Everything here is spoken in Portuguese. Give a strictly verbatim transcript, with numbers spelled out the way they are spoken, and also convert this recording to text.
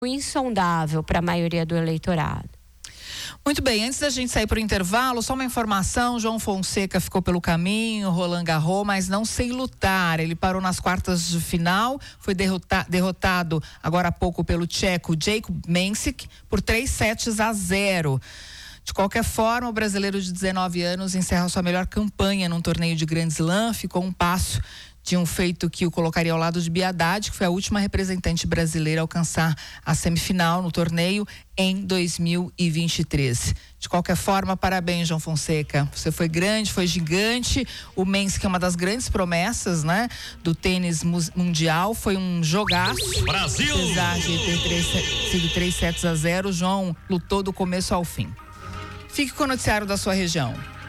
insondável para a maioria do eleitorado. Muito bem, antes da gente sair para o intervalo, só uma informação: João Fonseca ficou pelo caminho, Roland Garros, mas não sem lutar. Ele parou nas quartas de final, foi derrota, derrotado agora há pouco pelo tcheco Jakub Mensik por três sets a zero. De qualquer forma, o brasileiro de dezenove anos encerra sua melhor campanha num torneio de Grand Slam, ficou um passo de um feito que o colocaria ao lado de Bia Haddad, que foi a última representante brasileira a alcançar a semifinal no torneio em dois mil e vinte e três. De qualquer forma, parabéns, João Fonseca. Você foi grande, foi gigante. O Mendes, que é uma das grandes promessas, né, do tênis mundial, foi um jogaço. Brasil! Apesar de ter três, sido três sets a zero, o João lutou do começo ao fim. Fique com o noticiário da sua região.